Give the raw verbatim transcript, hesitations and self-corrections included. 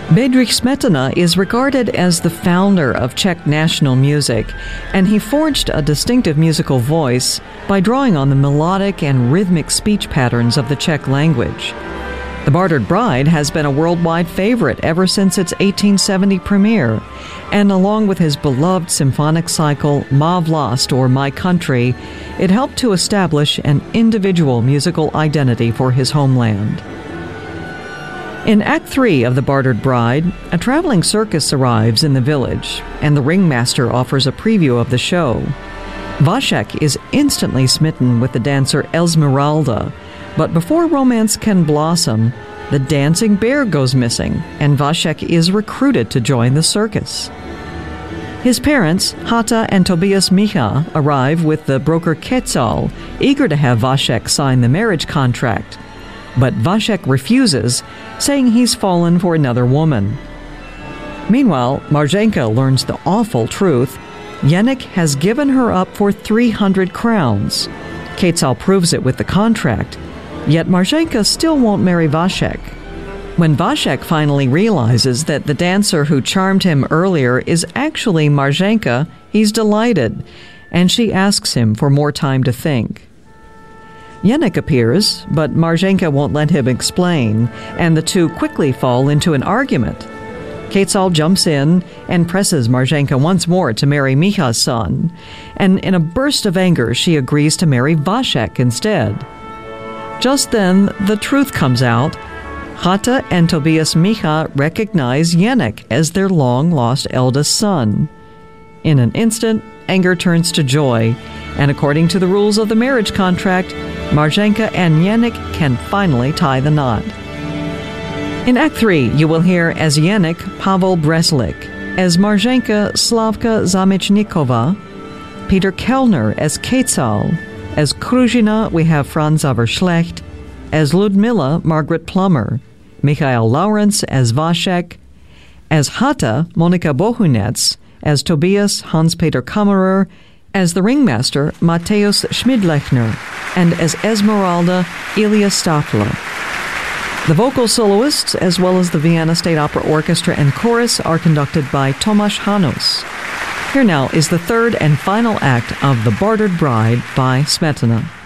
Bedřich Smetana is regarded as the founder of Czech national music, and he forged a distinctive musical voice by drawing on the melodic and rhythmic speech patterns of the Czech language. The Bartered Bride has been a worldwide favorite ever since its eighteen seventy premiere, and along with his beloved symphonic cycle, Má vlast, or My Country, it helped to establish an individual musical identity for his homeland. In Act Three of The Bartered Bride, a traveling circus arrives in the village, and the ringmaster offers a preview of the show. Vašek is instantly smitten with the dancer Esmeralda, but before romance can blossom, the dancing bear goes missing, and Vašek is recruited to join the circus. His parents, Hata and Tobias Micha, arrive with the broker Quetzal, eager to have Vašek sign the marriage contract. But Vašek refuses, saying he's fallen for another woman. Meanwhile, Marzenka learns the awful truth. Jeník has given her up for three hundred crowns. Quetzal proves it with the contract, yet Marzenka still won't marry Vašek. When Vašek finally realizes that the dancer who charmed him earlier is actually Marzenka, he's delighted, and she asks him for more time to think. Jeník appears, but Marzenka won't let him explain, and the two quickly fall into an argument. Quetzal jumps in and presses Marzenka once more to marry Micha's son, and in a burst of anger she agrees to marry Vašek instead. Just then, the truth comes out. Hata and Tobias Micha recognize Jeník as their long-lost eldest son. In an instant, anger turns to joy, and according to the rules of the marriage contract, Marzenka and Jeník can finally tie the knot. In Act Three, you will hear as Jeník Pavel Breslik, as Marzenka Slavka Zamechnikova, Peter Kellner as Quetzal, as Kružina we have Franz Averschlecht, as Ludmilla Margaret Plummer, Michael Lawrence as Vašek, as Hata Monika Bohunets, as Tobias Hans-Peter Kammerer, as the ringmaster Mateusz Schmidlechner, and as Esmeralda Ilya Stafla. The vocal soloists, as well as the Vienna State Opera Orchestra and chorus, are conducted by Tomáš Hanus. Here now is the third and final act of The Bartered Bride by Smetana.